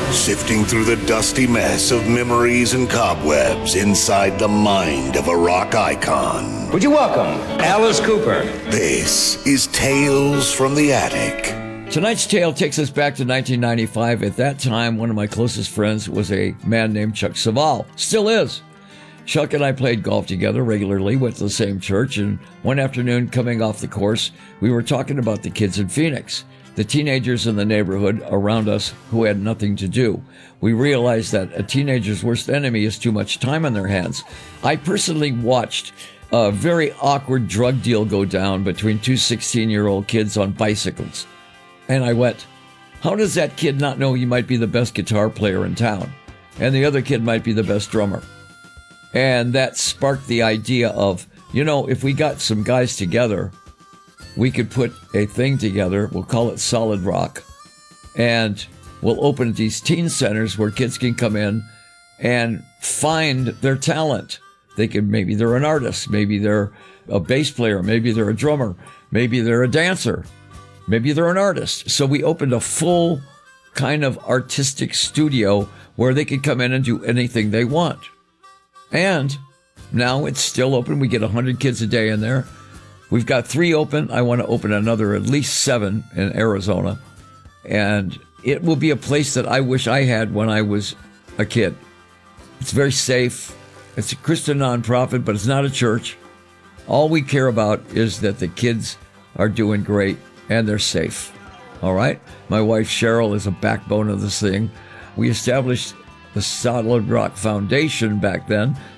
Sifting through the dusty mess of memories and cobwebs inside the mind of a rock icon. Would you welcome Alice Cooper? This is Tales from the Attic. Tonight's tale takes us back to 1995. At that time, one of my closest friends was a man named Chuck Savall. Still is. Chuck and I played golf together regularly, went to the same church, and one afternoon coming off the course, we were talking about the kids in Phoenix, the teenagers in the neighborhood around us who had nothing to do. We realized that a teenager's worst enemy is too much time on their hands. I personally watched a very awkward drug deal go down between two 16-year-old kids on bicycles. And I went, how does that kid not know he might be the best guitar player in town? And the other kid might be the best drummer. And that sparked the idea of, if we got some guys together, we could put a thing together. We'll call it Solid Rock. And we'll open these teen centers where kids can come in and find their talent. Maybe they're an artist. Maybe they're a bass player. Maybe they're a drummer. Maybe they're a dancer. Maybe they're an artist. So we opened a full kind of artistic studio where they could come in and do anything they want. And now it's still open. We get 100 kids a day in there. We've got 3 open. I want to open another at least 7 in Arizona. And it will be a place that I wish I had when I was a kid. It's very safe. It's a Christian nonprofit, but it's not a church. All we care about is that the kids are doing great and they're safe. All right? My wife Cheryl is a backbone of this thing. We established the Solid Rock Foundation back then